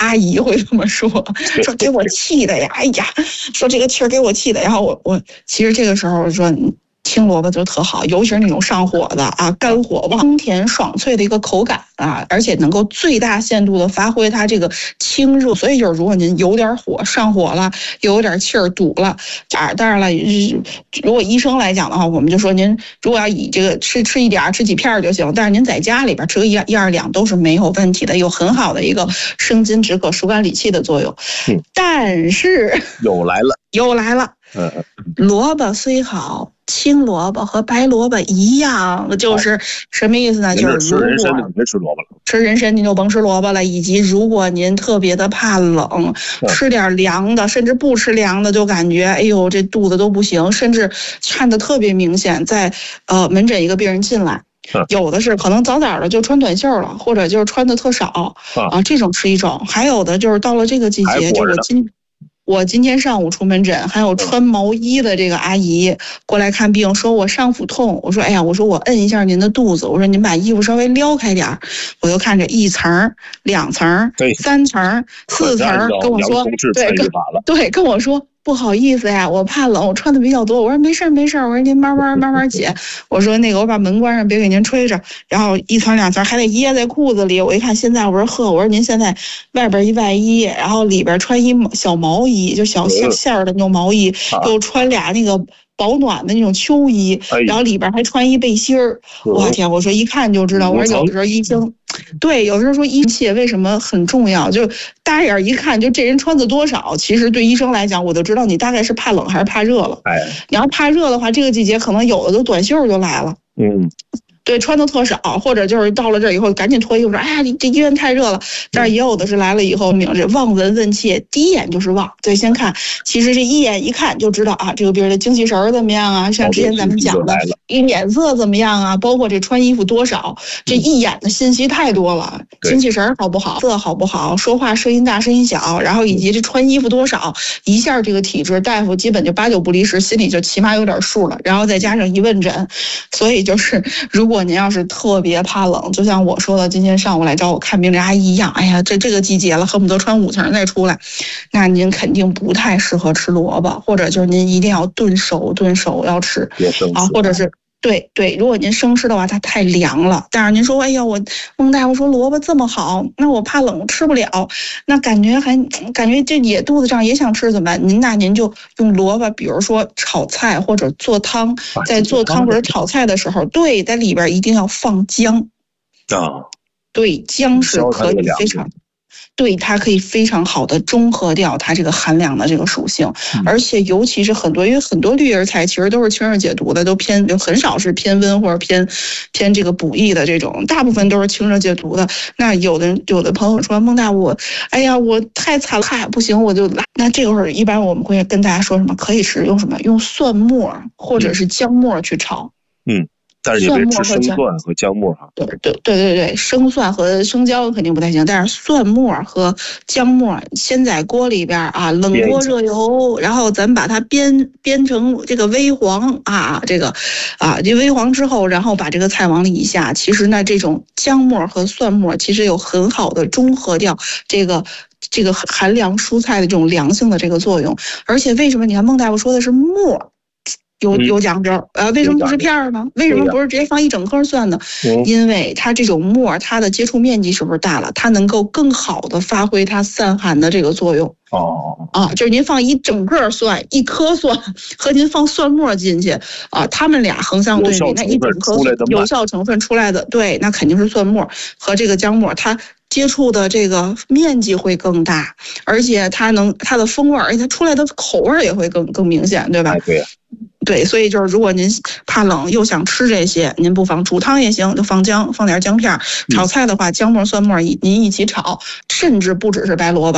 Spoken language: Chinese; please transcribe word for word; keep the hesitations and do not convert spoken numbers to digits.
阿姨会这么说，说给我气的呀，哎呀，说这个气儿给我气的。然后我我其实这个时候我说。青萝卜就特好，尤其是那种上火的啊，干火旺、香甜爽脆的一个口感啊，而且能够最大限度的发挥它这个清热。所以就是如果您有点火上火了，有点气儿堵了，啊，当然了，如果医生来讲的话，我们就说您如果要以这个吃吃一点吃几片就行，但是您在家里边吃个一一二两都是没有问题的，有很好的一个生津止渴、疏肝理气的作用。嗯、但是又来了， 又来了， 嗯， 萝卜虽好。青萝卜和白萝卜一样，就是什么意思呢？就是吃人参就别吃萝卜了， 吃人参您就甭吃萝卜了。以及如果您特别的怕冷，吃点凉的，甚至不吃凉的，就感觉哎呦这肚子都不行，甚至看得特别明显。在呃门诊一个病人进来。有的是可能早早的就穿短袖了，或者就是穿的特少啊，这种是一种。还有的就是到了这个季节，就我今。我今天上午出门诊，还有穿毛衣的这个阿姨过来看病，说我上腹痛。我说，哎呀，我说我摁一下您的肚子，我说您把衣服稍微撩开点。我就看着一层、两层、三层、四层，跟我说，对，跟对跟我说。不好意思呀，我怕冷，我穿的比较多。我说没事没事，我说您慢慢慢慢解。我说那个我把门关上，别给您吹着。然后一层两层还得掖在裤子里。我一看现在，我说呵，我说您现在外边一外衣，然后里边穿一小毛衣，就小线线的那种毛衣，又穿俩那个保暖的那种秋衣，然后里边还穿一背心儿。我天，我说一看就知道。我说有的时候医生。对，有时候说医切为什么很重要，就大眼一看，就这人穿的多少，其实对医生来讲，我就知道你大概是怕冷还是怕热了。哎，你要怕热的话，这个季节可能有的都短袖就来了。嗯。对，穿的特少，或者就是到了这儿以后赶紧脱衣服说，哎呀，你这医院太热了。但是也有的是来了以后，明着望闻问切，第一眼就是望，对，先看，其实是一眼一看就知道啊，这个病人的精气神怎么样啊？像之前咱们讲的，脸色怎么样啊？包括这穿衣服多少，这一眼的信息太多了，精气神好不好，色好不好，说话声音大声音小，然后以及这穿衣服多少，一下这个体质，大夫基本就八九不离十，心里就起码有点数了。然后再加上一问诊，所以就是如果。如果您要是特别怕冷，就像我说的，今天上午来找我看病这阿姨一样，哎呀，这这个季节了，恨不得穿五层再出来，那您肯定不太适合吃萝卜，或者就是您一定要炖熟，炖熟要吃啊，或者是。对对，如果您生吃的话，它太凉了。但是您说，哎呀，我孟大夫说萝卜这么好，那我怕冷吃不了，那感觉还感觉这也肚子上也想吃怎么办？您那您就用萝卜，比如说炒菜或者做汤，在做汤或者炒菜的时候，对，在里边一定要放姜啊，对，姜是可以非常。对，它可以非常好的中和掉它这个寒凉的这个属性，而且尤其是很多，因为很多绿叶菜其实都是清热解毒的，都偏就很少是偏温或者偏偏这个补益的这种，大部分都是清热解毒的。那有的有的朋友说孟大我，哎呀我太惨了，嗨不行我就来。那这会儿一般我们会跟大家说什么可以吃，用什么用蒜末或者是姜末去炒。嗯。 但是也别吃生蒜和姜末哈。 对对对对对，生蒜和生姜肯定不太行，但是蒜末和姜末先在锅里边啊，冷锅热油，然后咱把它煸煸成这个微黄啊，这个啊这微黄之后，然后把这个菜往里一下，其实呢这种姜末和蒜末其实有很好的中和掉这个。这个寒凉蔬菜的这种凉性的这个作用，而且为什么你看孟大夫说的是末？有有讲究，呃，为什么不是片儿呢？为什么不是直接放一整颗蒜呢？因为它这种末，它的接触面积是不是大了？它能够更好的发挥它散寒的这个作用。哦，啊，就是您放一整个蒜，一颗蒜和您放蒜末进去啊，他们俩横向对比，那一整颗有效成分出来的，对，那肯定是蒜末和这个姜末，它。接触的这个面积会更大，而且它能它的风味，而且它出来的口味也会更更明显，对吧？ 对。 对，所以就是如果您怕冷又想吃这些，您不妨煮汤也行，就放姜，放点姜片；炒菜的话，姜末、蒜末您一起炒，甚至不只是白萝卜。